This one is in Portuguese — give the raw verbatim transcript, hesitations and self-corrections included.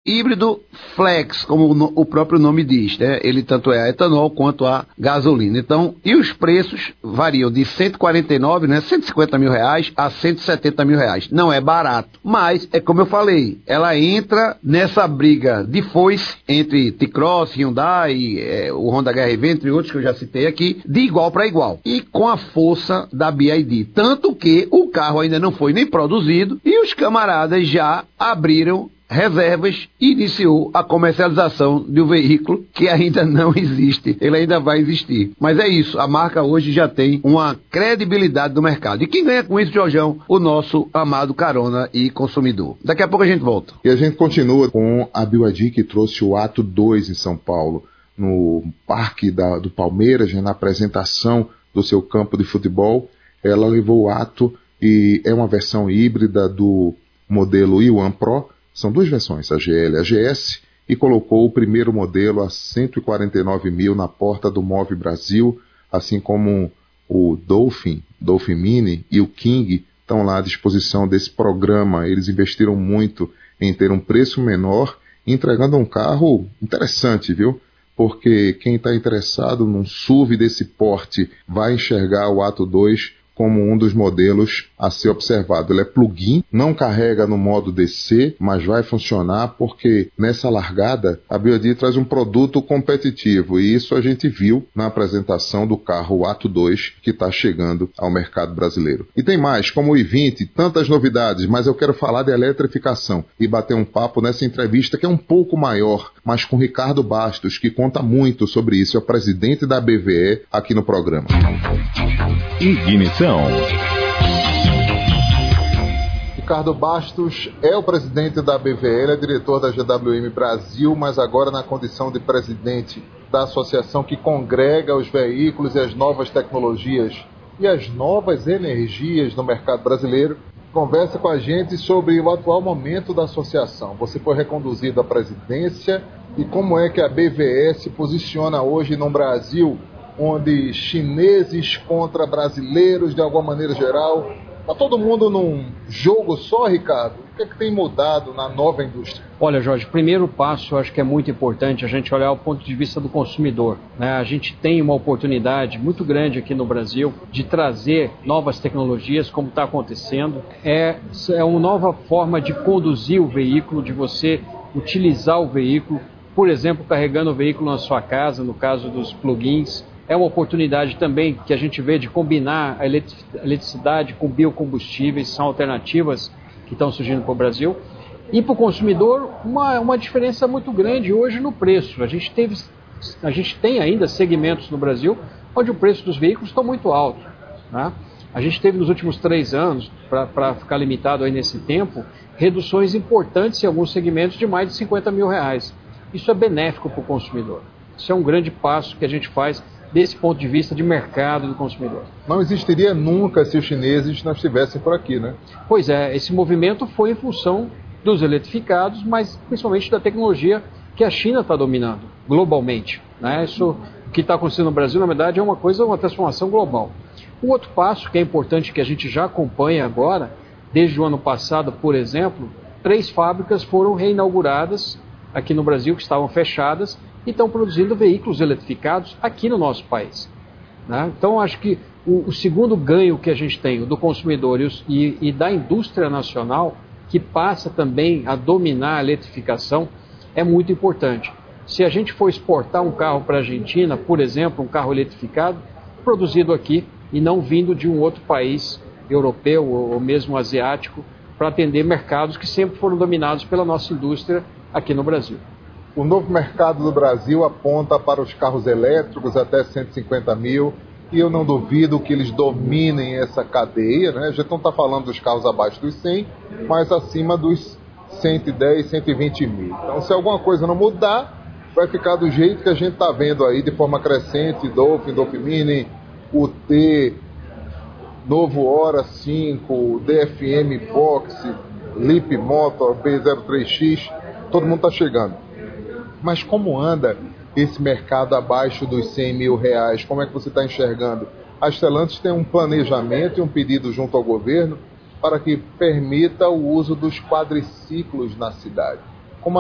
híbrido flex, como o, no, o próprio nome diz, né? Ele tanto é a etanol quanto a gasolina. Então, e os preços variam de cento e quarenta e nove, né, cento e cinquenta mil reais a cento e setenta mil reais. Não é barato, mas é como eu falei, ela entra nessa briga de foice entre T-Cross, Hyundai, é, o Honda H R V, entre outros que eu já citei aqui, de igual para igual. E com a força da B Y D. Tanto que o carro ainda não foi nem produzido e os camaradas já abriram reservas e iniciou a comercialização de um veículo que ainda não existe. Ele ainda vai existir. Mas é isso, a marca hoje já tem uma credibilidade no mercado. E quem ganha com isso, Jorjão? O nosso amado carona e consumidor. Daqui a pouco a gente volta. E a gente continua com a B Y D, que trouxe o Atto dois em São Paulo, no Parque da, do Palmeiras, já na apresentação do seu campo de futebol. Ela levou o Atto e é uma versão híbrida do modelo i um Pro. São duas versões, a G L e a G S, e colocou o primeiro modelo a cento e quarenta e nove mil na porta do Move Brasil, assim como o Dolphin, Dolphin Mini e o King estão lá à disposição desse programa. Eles investiram muito em ter um preço menor, entregando um carro interessante, viu? Porque quem está interessado num S U V desse porte vai enxergar o Atto dois como um dos modelos a ser observado. Ele é plug-in, não carrega no modo D C, mas vai funcionar porque nessa largada a B Y D traz um produto competitivo e isso a gente viu na apresentação do carro Atto dois que está chegando ao mercado brasileiro. E tem mais, como o i vinte, tantas novidades, mas eu quero falar de eletrificação e bater um papo nessa entrevista que é um pouco maior, mas com Ricardo Bastos, que conta muito sobre isso, é o presidente da B V E aqui no programa. Ignição. Ricardo Bastos é o presidente da B V E, ele é diretor da G W M Brasil, mas agora na condição de presidente da associação que congrega os veículos e as novas tecnologias e as novas energias no mercado brasileiro. Conversa com a gente sobre o atual momento da associação. Você foi reconduzido à presidência e como é que a B V E se posiciona hoje no Brasil, onde chineses contra brasileiros, de alguma maneira geral. Está todo mundo num jogo só, Ricardo? O que é que tem mudado na nova indústria? Olha, Jorge, primeiro passo, eu acho que é muito importante a gente olhar o ponto de vista do consumidor, né? A gente tem uma oportunidade muito grande aqui no Brasil de trazer novas tecnologias, como está acontecendo. É, é uma nova forma de conduzir o veículo, de você utilizar o veículo, por exemplo, carregando o veículo na sua casa, no caso dos plugins. É uma oportunidade também que a gente vê de combinar a eletricidade com biocombustíveis, são alternativas que estão surgindo para o Brasil. E para o consumidor, uma, uma diferença muito grande hoje no preço. A gente, teve, a gente tem ainda segmentos no Brasil onde o preço dos veículos está muito alto, né? A gente teve nos últimos três anos, para ficar limitado aí nesse tempo, reduções importantes em alguns segmentos de mais de cinquenta mil reais. Isso é benéfico para o consumidor. Isso é um grande passo que a gente faz desse ponto de vista de mercado do consumidor. Não existiria nunca se os chineses não estivessem por aqui, né? Pois é, esse movimento foi em função dos eletrificados, mas principalmente da tecnologia que a China está dominando globalmente, né? Isso que está acontecendo no Brasil, na verdade, é uma coisa, uma transformação global. Um outro passo que é importante, que a gente já acompanha agora, desde o ano passado, por exemplo, três fábricas foram reinauguradas aqui no Brasil, que estavam fechadas, e estão produzindo veículos eletrificados aqui no nosso país, né? Então, acho que o, o segundo ganho que a gente tem, o do consumidor e, os, e, e da indústria nacional, que passa também a dominar a eletrificação, é muito importante. Se a gente for exportar um carro para a Argentina, por exemplo, um carro eletrificado, produzido aqui e não vindo de um outro país europeu ou, ou mesmo asiático, para atender mercados que sempre foram dominados pela nossa indústria aqui no Brasil. O novo mercado do Brasil aponta para os carros elétricos até cento e cinquenta mil e eu não duvido que eles dominem essa cadeia, né? A gente não está falando dos carros abaixo dos cem, mas acima dos cento e dez, cento e vinte mil. Então, se alguma coisa não mudar, vai ficar do jeito que a gente está vendo aí, de forma crescente, Dolphin, Dolphin Mini, o T, novo Hora cinco, D F M Box, Leap Motor, B zero três X, todo mundo está chegando. Mas como anda esse mercado abaixo dos cem mil reais? Como é que você está enxergando? A Stellantis tem um planejamento e um pedido junto ao governo para que permita o uso dos quadriciclos na cidade.